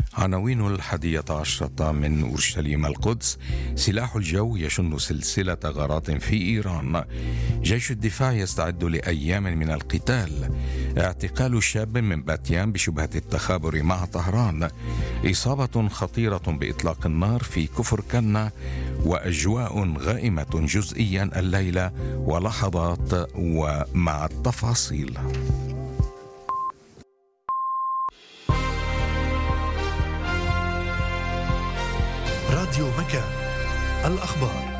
عناوين 11 من أورشليم القدس. سلاح الجو يشن سلسلة غارات في إيران. جيش الدفاع يستعد لأيام من القتال. اعتقال شاب من باتيان بشبهة التخابر مع طهران. إصابة خطيرة بإطلاق النار في كفر كنا. وأجواء غائمة جزئيا الليلة ولحظات ومع التفاصيل. راديو مكان الأخبار.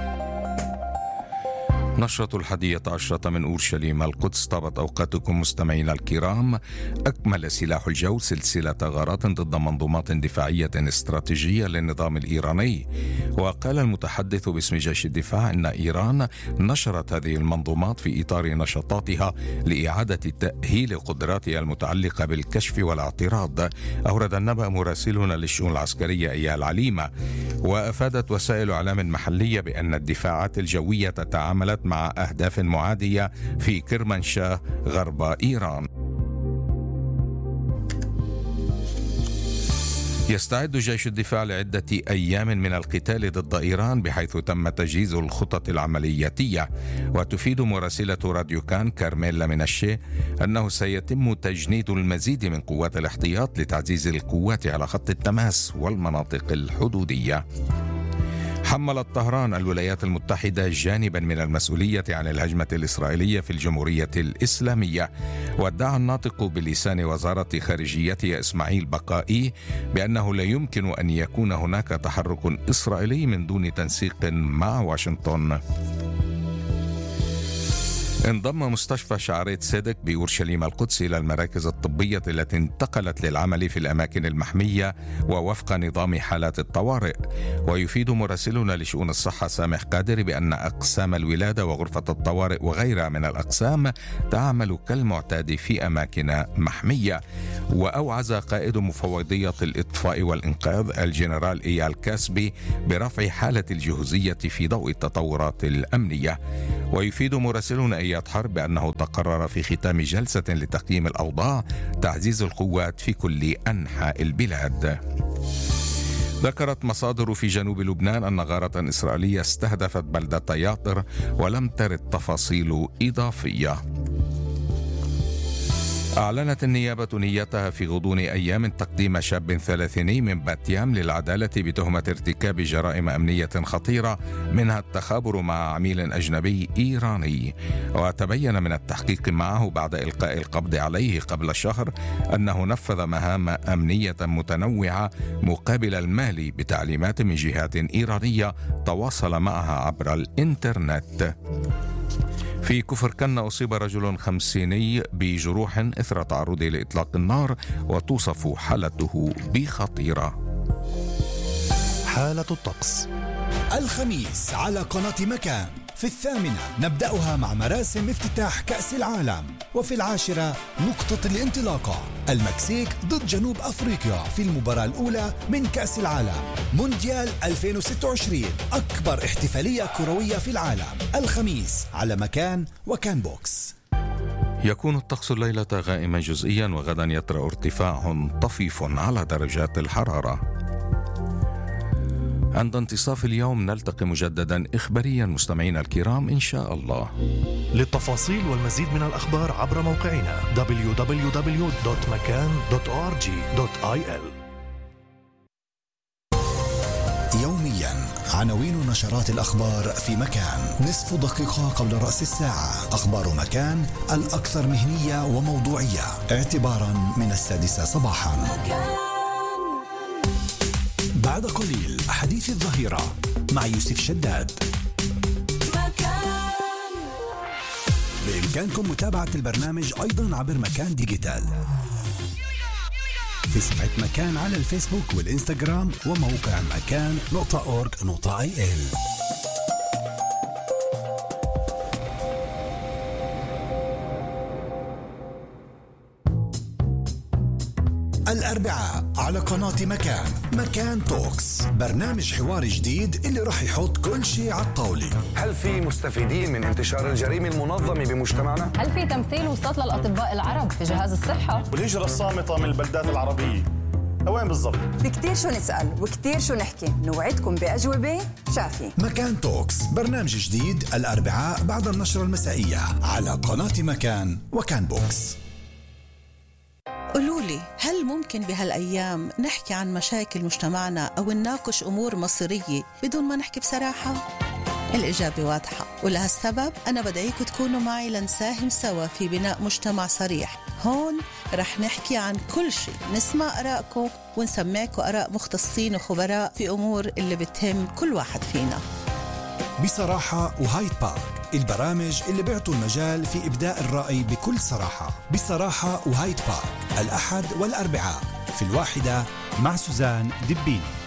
نشرة 11 من أورشليم القدس. طابت أوقاتكم مستمعينا الكرام. أكمل سلاح الجو سلسلة غارات ضد منظومات دفاعية استراتيجية للنظام الإيراني. وقال المتحدث باسم جيش الدفاع أن إيران نشرت هذه المنظومات في إطار نشاطاتها لإعادة تأهيل قدراتها المتعلقة بالكشف والاعتراض. أورد النبأ مراسلنا للشؤون العسكرية إيال عليمة. وأفادت وسائل إعلام محلية بأن الدفاعات الجوية تعاملت مع أهداف معادية في كرمانشاه غرب إيران. يستعد جيش الدفاع لعدة أيام من القتال ضد إيران بحيث تم تجهيز الخطط العملياتية. وتفيد مراسلة راديو كان كارميلا منشي أنه سيتم تجنيد المزيد من قوات الاحتياط لتعزيز القوات على خط التماس والمناطق الحدودية. حملت طهران الولايات المتحدة جانبا من المسؤولية عن الهجمة الإسرائيلية في الجمهورية الإسلامية. وادعى الناطق بلسان وزارة خارجيتها إسماعيل بقائي بأنه لا يمكن أن يكون هناك تحرك إسرائيلي من دون تنسيق مع واشنطن. انضم مستشفى شعرية صدق بأورشليم القدس إلى المراكز الطبية التي انتقلت للعمل في الأماكن المحمية ووفق نظام حالات الطوارئ. ويفيد مراسلنا لشؤون الصحة سامح قادر بأن أقسام الولادة وغرفة الطوارئ وغيرها من الأقسام تعمل كالمعتاد في أماكن محمية. وأوعز قائد مفوضية الإطفاء والإنقاذ الجنرال إيال كاسبي برفع حالة الجهوزية في ضوء التطورات الأمنية. ويفيد مراسلنا إياد حرب بأنه تقرر في ختام جلسة لتقييم الأوضاع تعزيز القوات في كل أنحاء البلاد. ذكرت مصادر في جنوب لبنان أن غارة إسرائيلية استهدفت بلدة ياطر ولم ترد تفاصيل إضافية. أعلنت النيابة نيتها في غضون أيام تقديم شاب 30 من باتيام للعدالة بتهمة ارتكاب جرائم أمنية خطيرة منها التخابر مع عميل أجنبي إيراني. وتبين من التحقيق معه بعد إلقاء القبض عليه قبل شهر أنه نفذ مهام أمنية متنوعة مقابل المال بتعليمات من جهات إيرانية تواصل معها عبر الإنترنت. في كفر كنا أصيب رجل 50 بجروح إثر تعرضه لإطلاق النار وتوصف حالته بخطيرة. حالة الطقس الخميس على قناة مكان. في 8 نبدأها مع مراسم افتتاح كأس العالم. وفي 10 نقطة الانطلاقة المكسيك ضد جنوب أفريقيا في المباراة الأولى من كأس العالم مونديال 2026 أكبر احتفالية كروية في العالم. الخميس على مكان وكان بوكس. يكون الطقس الليلة غائما جزئيا وغدا يطرأ ارتفاع طفيف على درجات الحرارة. عند انتصاف اليوم نلتقي مجددا إخباريا مستمعينا الكرام إن شاء الله. للتفاصيل والمزيد من الأخبار عبر موقعنا www.makan.org.il. يوميا عناوين نشرات الأخبار في مكان. نصف دقيقة قبل رأس الساعة أخبار مكان الأكثر مهنية وموضوعية اعتبارا من 6 صباحا. بعد قليل حديث الظهيرة مع يوسف شداد. بإمكانكم متابعة البرنامج أيضا عبر مكان ديجيتال في صفحة مكان على الفيسبوك والإنستغرام وموقع مكان.org.il. الأربعاء على قناة مكان توكس، برنامج حوار جديد اللي راح يحط كل شيء على الطاولة. هل في مستفيدين من انتشار الجريمة المنظمة بمجتمعنا؟ هل في تمثيل وسط للأطباء العرب في جهاز الصحة؟ والهجرة الصامتة من البلدات العربية وين بالضبط؟ في كتير شو نسأل وكتير شو نحكي، نوعدكم بأجوبة شافي. مكان توكس، برنامج جديد الأربعاء بعد النشرة المسائية على قناة مكان وكان بوكس. قولولي، هل ممكن بهالأيام نحكي عن مشاكل مجتمعنا أو نناقش أمور مصيرية بدون ما نحكي بصراحة؟ الإجابة واضحة، ولهالسبب أنا بدعيكم تكونوا معي لنساهم سوا في بناء مجتمع صريح. هون رح نحكي عن كل شيء، نسمع آراءكم ونسمعكم آراء مختصين وخبراء في أمور اللي بتهم كل واحد فينا. بصراحة وهايد بارك، البرامج اللي بيعطوا المجال في إبداء الرأي بكل صراحة. بصراحة وهايد بارك، الأحد والأربعاء في 1 مع سوزان دبيني.